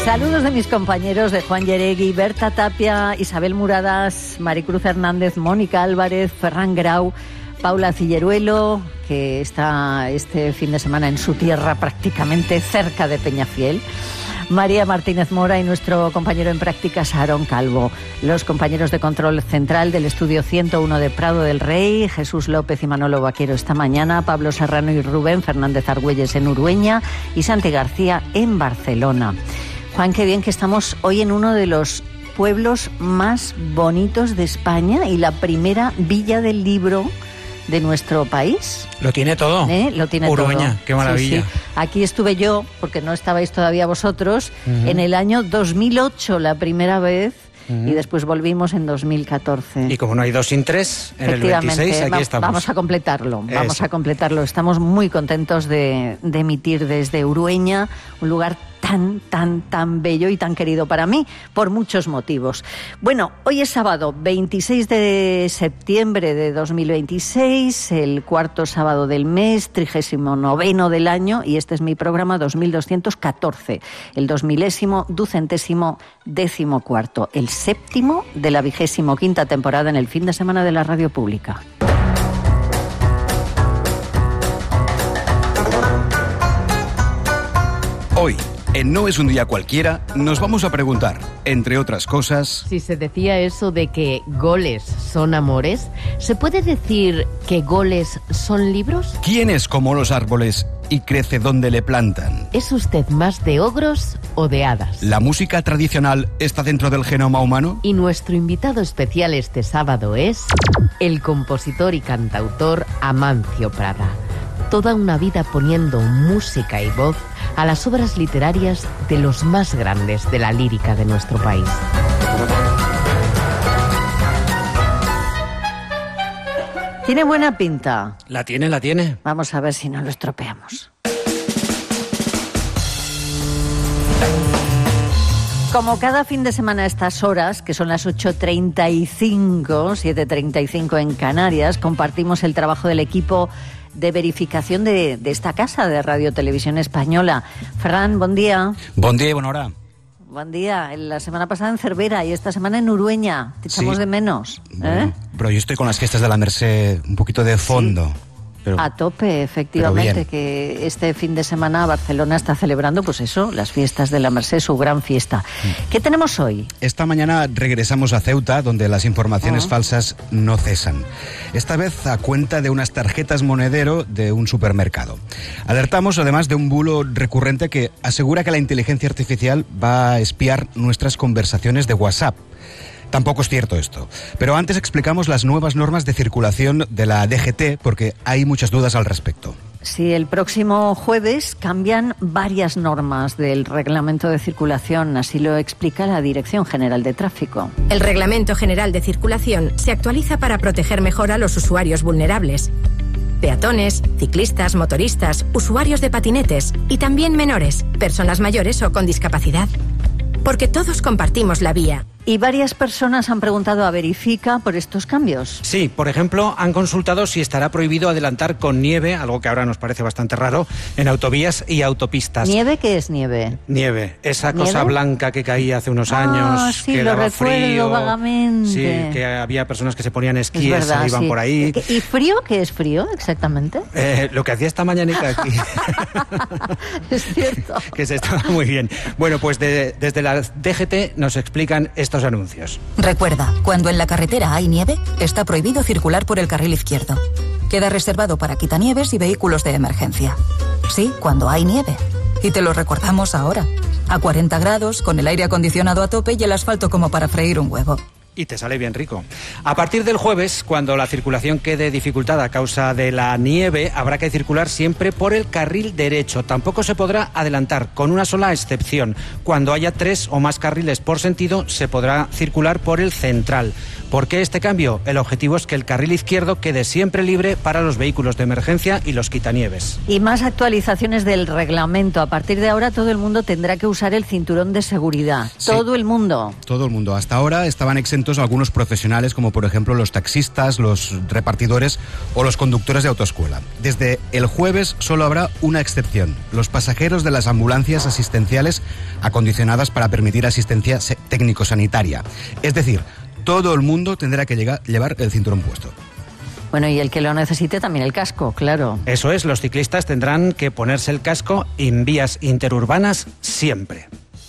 Saludos de mis compañeros de Juan Yeregui, Berta Tapia, Isabel Muradas, Maricruz Hernández, Mónica Álvarez, Ferran Grau, Paula Cilleruelo, que está este fin de semana en su tierra prácticamente cerca de Peñafiel, María Martínez Mora y nuestro compañero en prácticas Aarón Calvo, los compañeros de control central del estudio 101 de Prado del Rey, Jesús López y Manolo Vaquero esta mañana, Pablo Serrano y Rubén Fernández Argüelles en Urueña y Santi García en Barcelona. Juan, qué bien que estamos hoy en uno de los pueblos más bonitos de España y la primera villa del libro de nuestro país. Lo tiene todo. Lo tiene Urueña, todo. Qué maravilla. Sí, sí. Aquí estuve yo, porque no estabais todavía vosotros, en el año 2008 la primera vez, y después volvimos en 2014. Y como no hay dos sin tres, en el 26 aquí estamos. Vamos a completarlo. Estamos muy contentos de emitir desde Urueña, un lugar tan bello y tan querido para mí, por muchos motivos. Bueno, hoy es sábado 26 de septiembre de 2026, el cuarto sábado del mes, 39º del año, y este es mi programa 2214, el 2000º, 214º, el séptimo de la 25ª temporada en el fin de semana de la radio pública. Hoy, en No es un día cualquiera, nos vamos a preguntar, entre otras cosas... Si se decía eso de que goles son amores, ¿se puede decir que goles son libros? ¿Quién es como los árboles y crece donde le plantan? ¿Es usted más de ogros o de hadas? ¿La música tradicional está dentro del genoma humano? Y nuestro invitado especial este sábado es el compositor y cantautor Amancio Prada. Toda una vida poniendo música y voz a las obras literarias de los más grandes de la lírica de nuestro país. Tiene buena pinta. La tiene. Vamos a ver si no lo estropeamos. Como cada fin de semana a estas horas, que son las 8:35, 7:35 en Canarias, compartimos el trabajo del equipo de verificación de esta casa de Radio Televisión Española. Fran, buen día. Buen día y buena hora. Buen día. La semana pasada en Cervera y esta semana en Urueña. Te echamos de menos. Pero yo estoy con las fiestas de la Merced un poquito de fondo. Sí. A tope, efectivamente, que este fin de semana Barcelona está celebrando, pues eso, las fiestas de la Merced, su gran fiesta. ¿Qué tenemos hoy? Esta mañana regresamos a Ceuta, donde las informaciones falsas no cesan. Esta vez a cuenta de unas tarjetas monedero de un supermercado. Alertamos además de un bulo recurrente que asegura que la inteligencia artificial va a espiar nuestras conversaciones de WhatsApp. Tampoco es cierto esto. Pero antes explicamos las nuevas normas de circulación de la DGT, porque hay muchas dudas al respecto. Sí, el próximo jueves cambian varias normas del Reglamento de Circulación, así lo explica la Dirección General de Tráfico. El Reglamento General de Circulación se actualiza para proteger mejor a los usuarios vulnerables. Peatones, ciclistas, motoristas, usuarios de patinetes y también menores, personas mayores o con discapacidad. Porque todos compartimos la vía. Y varias personas han preguntado a Verifica por estos cambios. Sí, por ejemplo, han consultado si estará prohibido adelantar con nieve, algo que ahora nos parece bastante raro, en autovías y autopistas. ¿Nieve? ¿Qué es nieve? Nieve, esa ¿Nieve? Cosa blanca que caía hace unos años, sí, que lo daba recuerdo frío. Vagamente. Sí, que había personas que se ponían esquíes, Es verdad, e iban por ahí. ¿Y frío? ¿Qué es frío exactamente? Lo que hacía esta mañanita aquí. Es cierto. Que se estaba muy bien. Bueno, pues desde la DGT nos explican estos anuncios. Recuerda, cuando en la carretera hay nieve, está prohibido circular por el carril izquierdo. Queda reservado para quitanieves y vehículos de emergencia. Sí, cuando hay nieve. Y te lo recordamos ahora. A 40 grados, con el aire acondicionado a tope y el asfalto como para freír un huevo. Y te sale bien rico. A partir del jueves, cuando la circulación quede dificultada a causa de la nieve, habrá que circular siempre por el carril derecho. Tampoco se podrá adelantar, con una sola excepción. Cuando haya 3 o más carriles por sentido, se podrá circular por el central. ¿Por qué este cambio? El objetivo es que el carril izquierdo quede siempre libre para los vehículos de emergencia y los quitanieves. Y más actualizaciones del reglamento. A partir de ahora todo el mundo tendrá que usar el cinturón de seguridad. Sí. Todo el mundo. Todo el mundo. Hasta ahora estaban exentos atentos algunos profesionales, como por ejemplo los taxistas, los repartidores o los conductores de autoescuela. Desde el jueves solo habrá una excepción: los pasajeros de las ambulancias asistenciales acondicionadas para permitir asistencia técnico-sanitaria. Es decir, todo el mundo tendrá que llevar el cinturón puesto. Bueno, y el que lo necesite también el casco, claro. Eso es, los ciclistas tendrán que ponerse el casco en vías interurbanas siempre.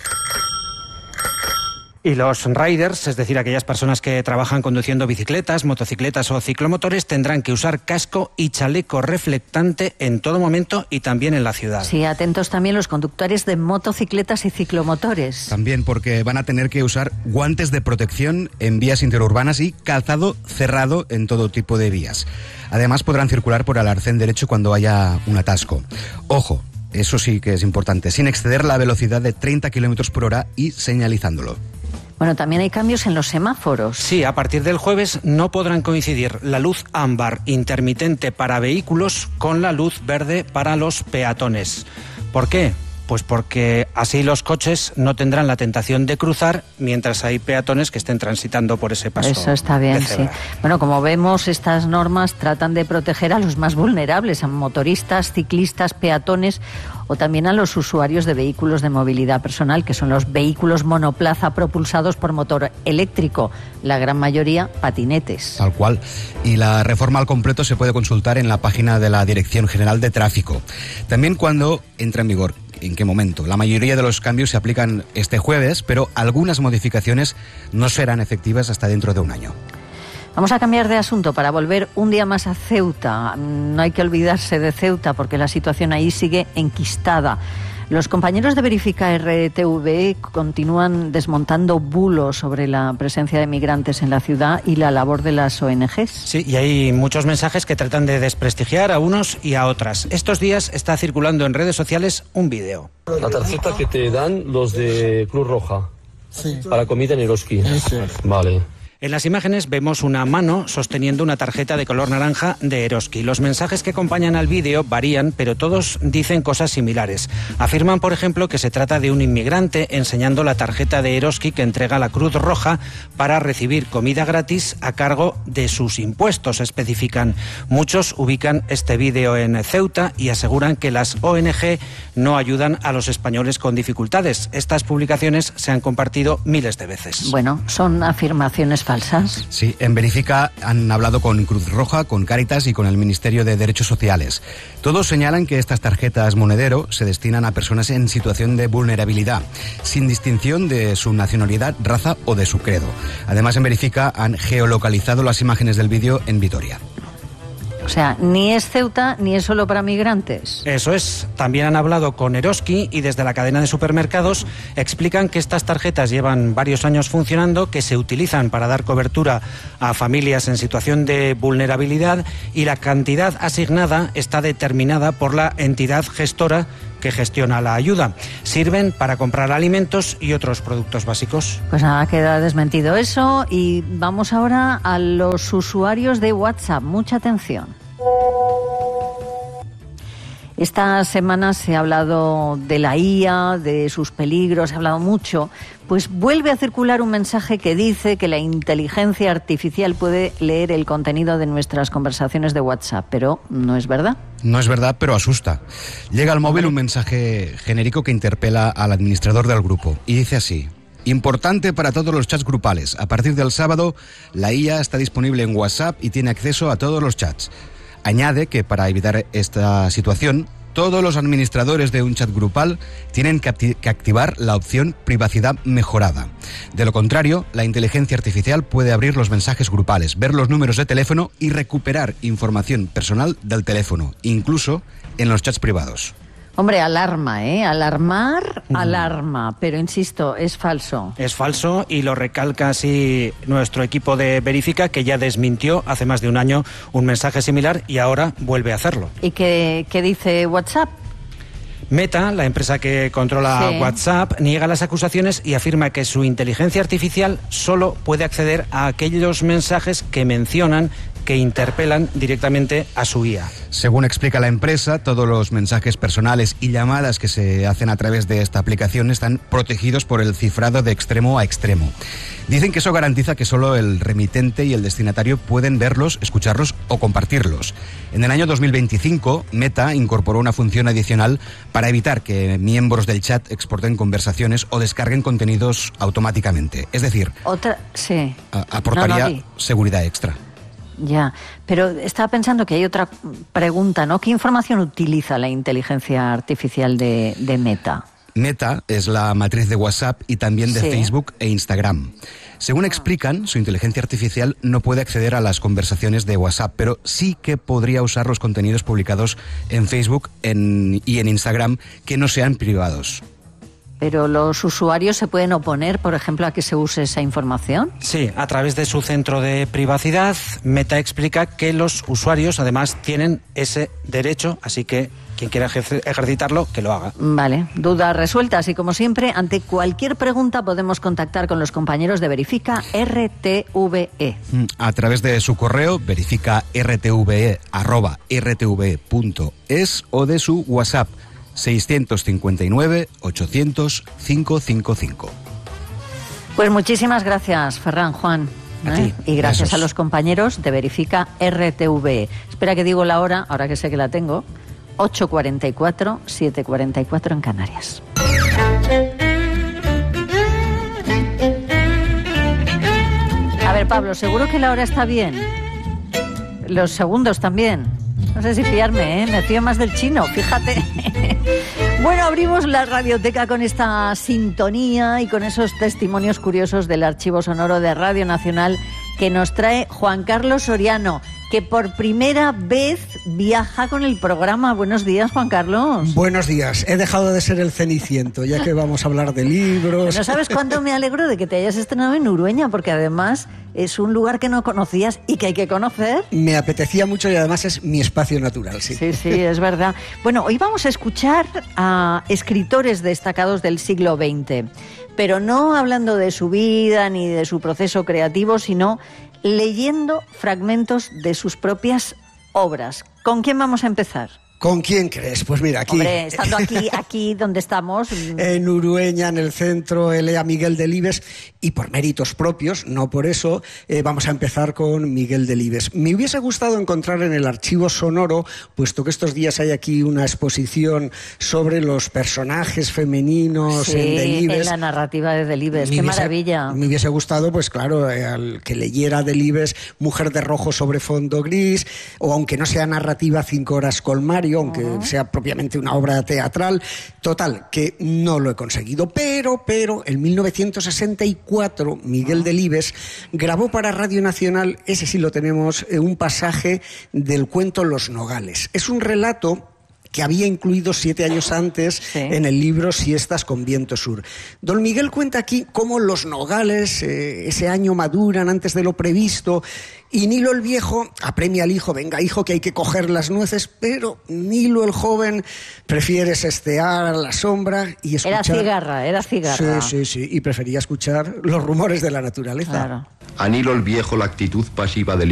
Y los riders, es decir, aquellas personas que trabajan conduciendo bicicletas, motocicletas o ciclomotores, tendrán que usar casco y chaleco reflectante en todo momento y también en la ciudad. Sí, atentos también los conductores de motocicletas y ciclomotores. También porque van a tener que usar guantes de protección en vías interurbanas y calzado cerrado en todo tipo de vías. Además, podrán circular por el arcén derecho cuando haya un atasco. Ojo, eso sí que es importante, sin exceder la velocidad de 30 km por hora y señalizándolo. Bueno, también hay cambios en los semáforos. Sí, a partir del jueves no podrán coincidir la luz ámbar intermitente para vehículos con la luz verde para los peatones. ¿Por qué? Pues porque así los coches no tendrán la tentación de cruzar mientras hay peatones que estén transitando por ese paso. Eso está bien, sí. Bueno, como vemos, estas normas tratan de proteger a los más vulnerables, a motoristas, ciclistas, peatones o también a los usuarios de vehículos de movilidad personal, que son los vehículos monoplaza propulsados por motor eléctrico, la gran mayoría patinetes. Tal cual. Y la reforma al completo se puede consultar en la página de la Dirección General de Tráfico. También cuando entra en vigor. ¿En qué momento? La mayoría de los cambios se aplican este jueves, pero algunas modificaciones no serán efectivas hasta dentro de un año. Vamos a cambiar de asunto para volver un día más a Ceuta. No hay que olvidarse de Ceuta porque la situación ahí sigue enquistada. Los compañeros de Verifica RTV continúan desmontando bulos sobre la presencia de migrantes en la ciudad y la labor de las ONGs. Sí, y hay muchos mensajes que tratan de desprestigiar a unos y a otras. Estos días está circulando en redes sociales un vídeo. La tarjeta que te dan los de Cruz Roja. Sí. Para comida en Eroski. Sí. Vale. En las imágenes vemos una mano sosteniendo una tarjeta de color naranja de Eroski. Los mensajes que acompañan al vídeo varían, pero todos dicen cosas similares. Afirman, por ejemplo, que se trata de un inmigrante enseñando la tarjeta de Eroski que entrega la Cruz Roja para recibir comida gratis a cargo de sus impuestos, especifican. Muchos ubican este vídeo en Ceuta y aseguran que las ONG no ayudan a los españoles con dificultades. Estas publicaciones se han compartido miles de veces. Bueno, son afirmaciones falsas. Sí, en Verifica han hablado con Cruz Roja, con Cáritas y con el Ministerio de Derechos Sociales. Todos señalan que estas tarjetas monedero se destinan a personas en situación de vulnerabilidad, sin distinción de su nacionalidad, raza o de su credo. Además, en Verifica han geolocalizado las imágenes del vídeo en Vitoria. O sea, ni es Ceuta ni es solo para migrantes. Eso es. También han hablado con Eroski y desde la cadena de supermercados explican que estas tarjetas llevan varios años funcionando, que se utilizan para dar cobertura a familias en situación de vulnerabilidad y la cantidad asignada está determinada por la entidad gestora que gestiona la ayuda. Sirven para comprar alimentos y otros productos básicos. Pues nada, queda desmentido eso y vamos ahora a los usuarios de WhatsApp. Mucha atención. Esta semana se ha hablado de la IA, de sus peligros, se ha hablado mucho. Pues vuelve a circular un mensaje que dice que la inteligencia artificial puede leer el contenido de nuestras conversaciones de WhatsApp, pero no es verdad. No es verdad, pero asusta. Llega al móvil un mensaje genérico que interpela al administrador del grupo y dice así: importante para todos los chats grupales. A partir del sábado, la IA está disponible en WhatsApp y tiene acceso a todos los chats. Añade que para evitar esta situación, todos los administradores de un chat grupal tienen que activar la opción privacidad mejorada. De lo contrario, la inteligencia artificial puede abrir los mensajes grupales, ver los números de teléfono y recuperar información personal del teléfono, incluso en los chats privados. Hombre, alarma, ¿eh? Alarmar, alarma, pero insisto, es falso. Es falso y lo recalca así nuestro equipo de Verifica, que ya desmintió hace más de un año un mensaje similar y ahora vuelve a hacerlo. ¿Y qué dice WhatsApp? Meta, la empresa que controla WhatsApp, niega las acusaciones y afirma que su inteligencia artificial solo puede acceder a aquellos mensajes que mencionan que interpelan directamente a su guía. Según explica la empresa, todos los mensajes personales y llamadas que se hacen a través de esta aplicación están protegidos por el cifrado de extremo a extremo. Dicen que eso garantiza que solo el remitente y el destinatario pueden verlos, escucharlos o compartirlos. En el año 2025, Meta incorporó una función adicional para evitar que miembros del chat exporten conversaciones o descarguen contenidos automáticamente. Es decir, aportaría seguridad extra. Ya, pero estaba pensando que hay otra pregunta, ¿no? ¿Qué información utiliza la inteligencia artificial de Meta? Meta es la matriz de WhatsApp y también de Facebook e Instagram. Según explican, su inteligencia artificial no puede acceder a las conversaciones de WhatsApp, pero sí que podría usar los contenidos publicados en Facebook y en Instagram que no sean privados. ¿Pero los usuarios se pueden oponer, por ejemplo, a que se use esa información? Sí, a través de su centro de privacidad, Meta explica que los usuarios además tienen ese derecho, así que quien quiera ejercitarlo, que lo haga. Vale, dudas resueltas y como siempre, ante cualquier pregunta podemos contactar con los compañeros de Verifica RTV. A través de su correo, verificartve@rtve.es o de su WhatsApp 659 800 555. Pues muchísimas gracias, Ferran, Juan. Y gracias a los compañeros de Verifica RTV. Espera que digo la hora, ahora que sé que la tengo. 8:44, 7:44 en Canarias. A ver, Pablo, seguro que la hora está bien. Los segundos también. No sé si fiarme, me fío más del chino, fíjate. Bueno, abrimos la radioteca con esta sintonía y con esos testimonios curiosos del archivo sonoro de Radio Nacional que nos trae Juan Carlos Soriano, que por primera vez viaja con el programa. Buenos días, Juan Carlos. Buenos días. He dejado de ser el Ceniciento, ya que vamos a hablar de libros. ¿No sabes cuánto me alegro de que te hayas estrenado en Urueña? Porque además es un lugar que no conocías y que hay que conocer. Me apetecía mucho y además es mi espacio natural, sí. Sí, es verdad. Bueno, hoy vamos a escuchar a escritores destacados del siglo XX, pero no hablando de su vida ni de su proceso creativo, sino leyendo fragmentos de sus propias obras. ¿Con quién vamos a empezar? ¿Con quién crees? Pues mira, aquí... Hombre, estando aquí donde estamos... En Urueña, en el centro, lea Miguel Delibes, y por méritos propios, no por eso, vamos a empezar con Miguel Delibes. Me hubiese gustado encontrar en el archivo sonoro, puesto que estos días hay aquí una exposición sobre los personajes femeninos en Delibes. En la narrativa de Delibes, qué maravilla. Me hubiese gustado, pues claro, al que leyera Delibes Mujer de rojo sobre fondo gris, o aunque no sea narrativa, 5 horas con Mario, aunque sea propiamente una obra teatral. Total, que no lo he conseguido. Pero en 1964, Miguel Delibes grabó para Radio Nacional, ese sí lo tenemos, un pasaje del cuento Los Nogales. Es un relato que había incluido 7 años antes en el libro Siestas con viento sur. Don Miguel cuenta aquí cómo los nogales ese año maduran antes de lo previsto, y Nilo el viejo apremia al hijo: venga hijo, que hay que coger las nueces, pero Nilo el joven prefiere sestear a la sombra y escuchar... Era cigarra. Sí, y prefería escuchar los rumores de la naturaleza. Claro. A Nilo el viejo la actitud pasiva del